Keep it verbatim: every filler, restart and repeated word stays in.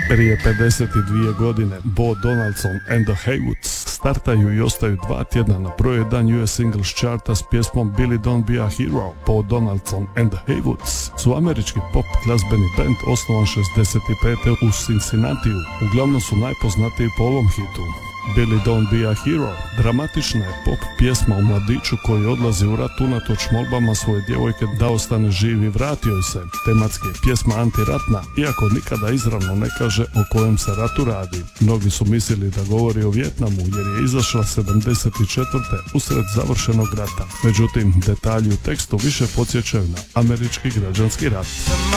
Prije pedeset dvije godine Bo Donaldson and the Haywoods startaju i ostaju dva tjedna na broj jedan U S Singles charta s pjesmom Billy Don't Be a Hero. Bo Donaldson and the Haywoods su američki pop glazbeni band osnovan šezdeset pete u Cincinnatiju. Uglavnom su najpoznatiji po ovom hitu. Billy Don't Be a Hero dramatična je pop pjesma o mladiću koji odlazi u rat unatoč molbama svoje djevojke da ostane živ i vrati joj se. Tematski je pjesma antiratna, iako nikada izravno ne kaže o kojem se ratu radi. Mnogi su mislili da govori o Vijetnamu jer je izašla sedamdeset četvrte usred završenog rata. Međutim, detalji u tekstu više podsjećaju na američki građanski rat.